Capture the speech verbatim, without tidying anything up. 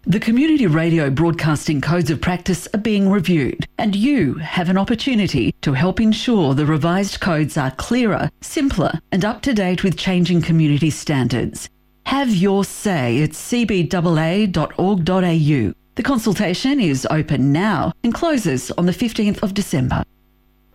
The Community Radio Broadcasting Codes of Practice are being reviewed, and you have an opportunity to help ensure the revised codes are clearer, simpler, and up to date with changing community standards. Have your say at c b a a dot org dot a u. The consultation is open now and closes on the fifteenth of December.